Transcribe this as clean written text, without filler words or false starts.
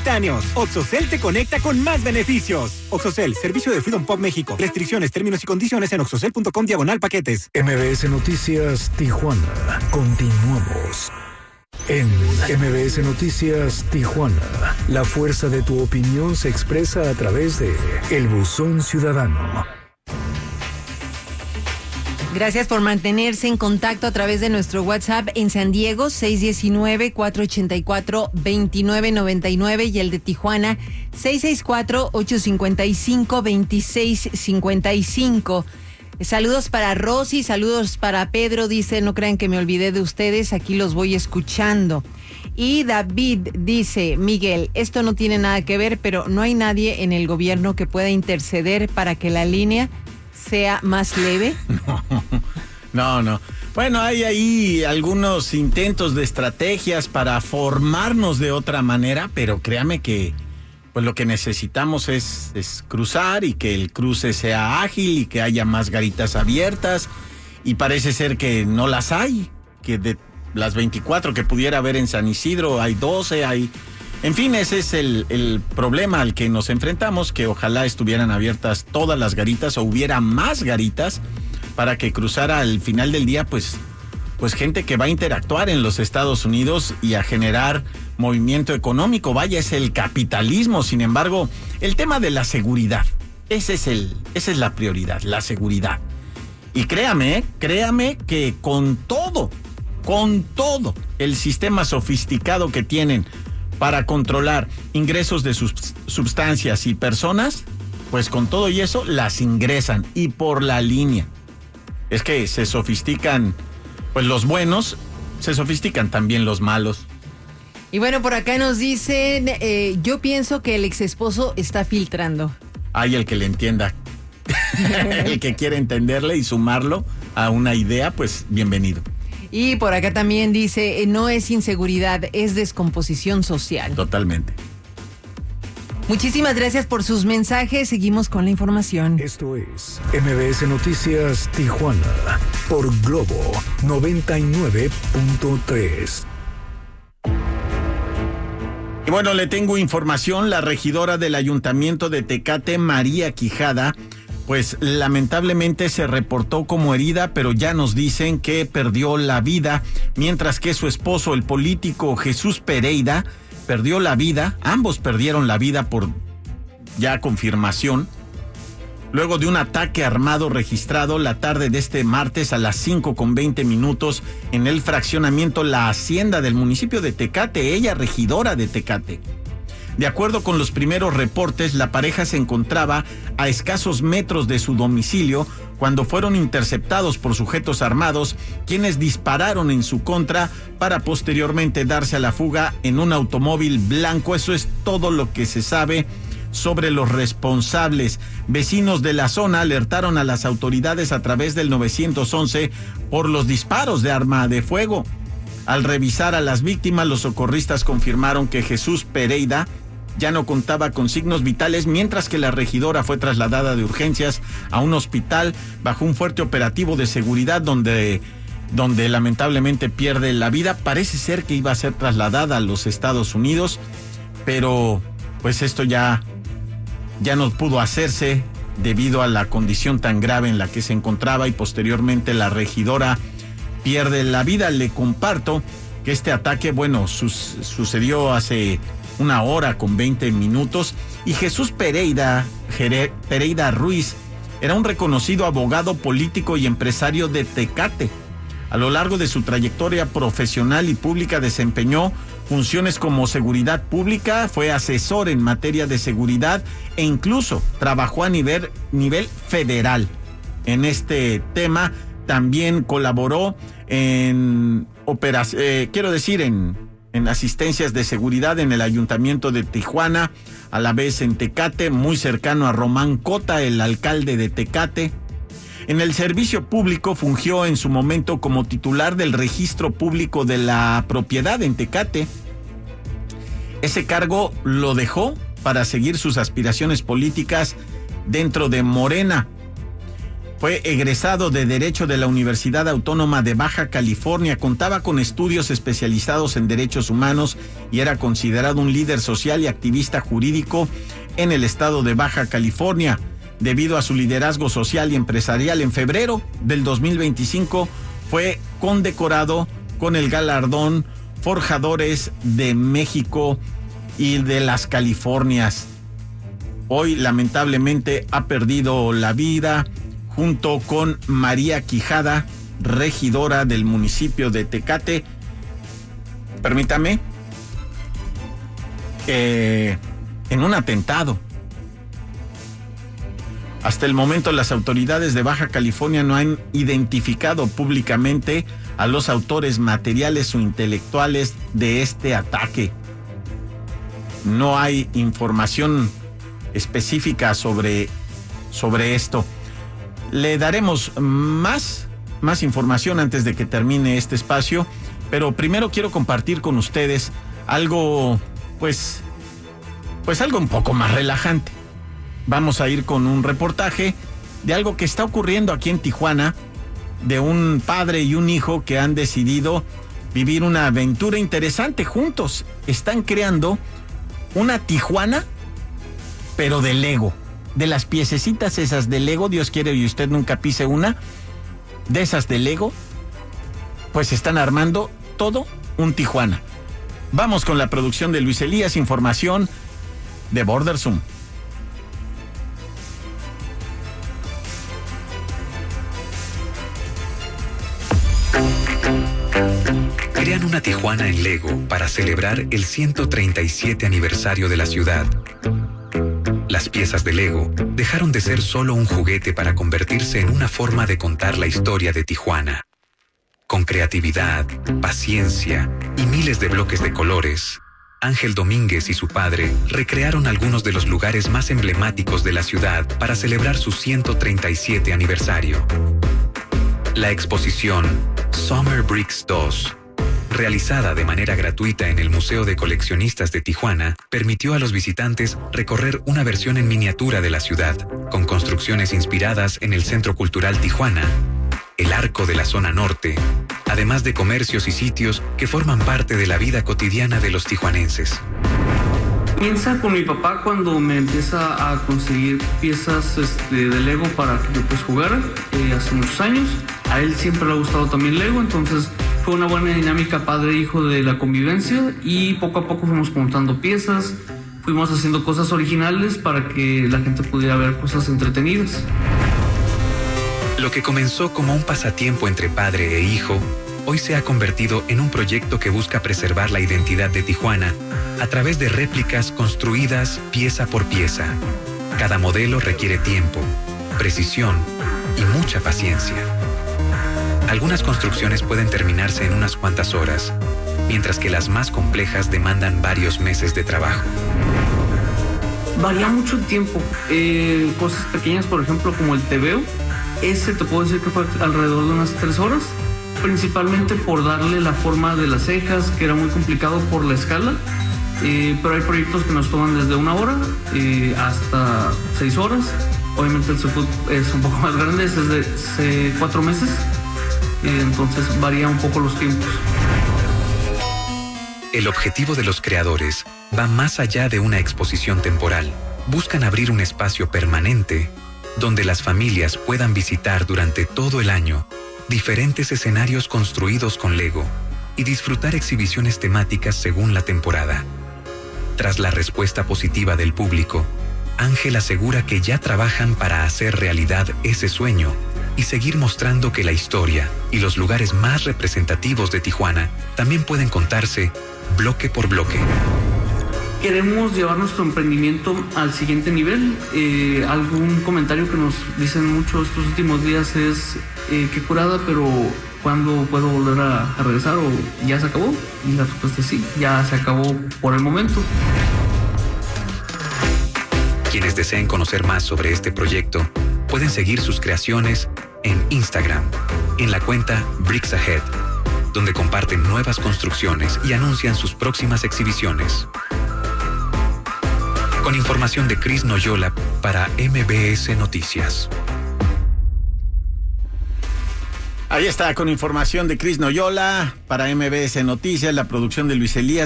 instantáneos. OXXOCEL te conecta con más beneficios. OXXOCEL, servicio de Freedom Pop México. Restricciones, términos y condiciones en oxxocel.com/paquetes. MBS Noticias Tijuana. Continuamos. En MBS Noticias Tijuana, la fuerza de tu opinión se expresa a través de El Buzón Ciudadano. Gracias por mantenerse en contacto a través de nuestro WhatsApp en San Diego, 619-484-2999, y el de Tijuana, 664-855-2655. Saludos para Rosy, saludos para Pedro, dice, no crean que me olvidé de ustedes, aquí los voy escuchando. Y David dice, Miguel, esto no tiene nada que ver, pero no hay nadie en el gobierno que pueda interceder para que la línea sea más leve. No. Bueno, hay ahí algunos intentos de estrategias para formarnos de otra manera, pero créame que pues lo que necesitamos es cruzar y que el cruce sea ágil y que haya más garitas abiertas, y parece ser que no las hay, que de las 24 que pudiera haber en San Isidro hay 12, en fin, ese es el problema al que nos enfrentamos, que ojalá estuvieran abiertas todas las garitas o hubiera más garitas para que cruzara al final del día pues gente que va a interactuar en los Estados Unidos y a generar movimiento económico. Vaya, es el capitalismo. Sin embargo, el tema de la seguridad, esa es la prioridad, la seguridad. Y créame que con todo el sistema sofisticado que tienen para controlar ingresos de sustancias y personas, pues con todo y eso las ingresan y por la línea. Es que se sofistican, pues los buenos, se sofistican también los malos. Y bueno, por acá nos dicen, yo pienso que el ex esposo está filtrando. Hay el que le entienda. El que quiere entenderle y sumarlo a una idea, pues bienvenido. Y por acá también dice, no es inseguridad, es descomposición social. Totalmente. Muchísimas gracias por sus mensajes. Seguimos con la información. Esto es MBS Noticias Tijuana por Globo 99.3. Y bueno, le tengo información. La regidora del Ayuntamiento de Tecate, María Quijada, pues lamentablemente se reportó como herida, pero ya nos dicen que perdió la vida, mientras que su esposo, el político Jesús Pereira, perdió la vida. Ambos perdieron la vida por ya confirmación, luego de un ataque armado registrado la tarde de este martes a las 5:20 en el fraccionamiento La Hacienda del municipio de Tecate. Ella, regidora de Tecate. De acuerdo con los primeros reportes, la pareja se encontraba a escasos metros de su domicilio cuando fueron interceptados por sujetos armados, quienes dispararon en su contra para posteriormente darse a la fuga en un automóvil blanco. Eso es todo lo que se sabe sobre los responsables. Vecinos de la zona alertaron a las autoridades a través del 911 por los disparos de arma de fuego. Al revisar a las víctimas, los socorristas confirmaron que Jesús Pereira ya no contaba con signos vitales, mientras que la regidora fue trasladada de urgencias a un hospital bajo un fuerte operativo de seguridad donde lamentablemente pierde la vida. Parece ser que iba a ser trasladada a los Estados Unidos, pero pues esto ya no pudo hacerse debido a la condición tan grave en la que se encontraba, y posteriormente la regidora pierde la vida. Le comparto que este ataque, sucedió hace 1:20 y Jesús Pereira Ruiz era un reconocido abogado, político y empresario de Tecate. A lo largo de su trayectoria profesional y pública desempeñó funciones como seguridad pública, fue asesor en materia de seguridad e incluso trabajó a nivel federal en este tema. También colaboró en en asistencias de seguridad en el Ayuntamiento de Tijuana, a la vez en Tecate, muy cercano a Román Cota, el alcalde de Tecate. En el servicio público fungió en su momento como titular del registro público de la propiedad en Tecate. Ese cargo lo dejó para seguir sus aspiraciones políticas dentro de Morena. Fue egresado de Derecho de la Universidad Autónoma de Baja California, contaba con estudios especializados en derechos humanos y era considerado un líder social y activista jurídico en el estado de Baja California. Debido a su liderazgo social y empresarial, en febrero del 2025 fue condecorado con el galardón Forjadores de México y de las Californias. Hoy lamentablemente ha perdido la vida junto con María Quijada, regidora del municipio de Tecate. Permítame, en un atentado. Hasta el momento las autoridades de Baja California no han identificado públicamente a los autores materiales o intelectuales de este ataque. No hay información específica sobre esto. Le daremos más información antes de que termine este espacio, pero primero quiero compartir con ustedes algo, pues algo un poco más relajante. Vamos a ir con un reportaje de algo que está ocurriendo aquí en Tijuana, de un padre y un hijo que han decidido vivir una aventura interesante juntos. Están creando una Tijuana, pero de Lego. De las piececitas esas de Lego, Dios quiere y usted nunca pise una, de esas de Lego, pues están armando todo un Tijuana. Vamos con la producción de Luis Elías, información de Border Zoom. Crean una Tijuana en Lego para celebrar el 137 aniversario de la ciudad. Las piezas de Lego dejaron de ser solo un juguete para convertirse en una forma de contar la historia de Tijuana. Con creatividad, paciencia y miles de bloques de colores, Ángel Domínguez y su padre recrearon algunos de los lugares más emblemáticos de la ciudad para celebrar su 137 aniversario. La exposición Summer Bricks 2, realizada de manera gratuita en el Museo de Coleccionistas de Tijuana, permitió a los visitantes recorrer una versión en miniatura de la ciudad, con construcciones inspiradas en el Centro Cultural Tijuana, el Arco de la Zona Norte, además de comercios y sitios que forman parte de la vida cotidiana de los tijuanenses. Comienza con mi papá cuando me empieza a conseguir piezas de Lego para que yo pues jugara hace muchos años. A él siempre le ha gustado también Lego, entonces fue una buena dinámica padre-hijo de la convivencia y poco a poco fuimos montando piezas, fuimos haciendo cosas originales para que la gente pudiera ver cosas entretenidas. Lo que comenzó como un pasatiempo entre padre e hijo, hoy se ha convertido en un proyecto que busca preservar la identidad de Tijuana a través de réplicas construidas pieza por pieza. Cada modelo requiere tiempo, precisión y mucha paciencia. Algunas construcciones pueden terminarse en unas cuantas horas, mientras que las más complejas demandan varios meses de trabajo. Varía mucho el tiempo. Cosas pequeñas, por ejemplo, como el tebeo, ese te puedo decir que fue alrededor de unas 3 horas, principalmente por darle la forma de las cejas, que era muy complicado por la escala. Pero hay proyectos que nos toman desde 1 hora hasta 6 horas. Obviamente el Seafood es un poco más grande, es de 4 meses. Entonces varía un poco los tiempos. El objetivo de los creadores va más allá de una exposición temporal. Buscan abrir un espacio permanente donde las familias puedan visitar durante todo el año diferentes escenarios construidos con Lego y disfrutar exhibiciones temáticas según la temporada. Tras la respuesta positiva del público, Ángel asegura que ya trabajan para hacer realidad ese sueño y seguir mostrando que la historia y los lugares más representativos de Tijuana también pueden contarse bloque por bloque. Queremos llevar nuestro emprendimiento al siguiente nivel. Algún comentario que nos dicen mucho estos últimos días es qué curada, pero ¿cuándo puedo volver a regresar o ya se acabó? Y la respuesta es sí, ya se acabó por el momento. Quienes deseen conocer más sobre este proyecto pueden seguir sus creaciones en Instagram, en la cuenta Bricks Ahead, donde comparten nuevas construcciones y anuncian sus próximas exhibiciones. Con información de Cris Noyola para MBS Noticias. Ahí está, con información de Cris Noyola para MBS Noticias, la producción de Luis Elías.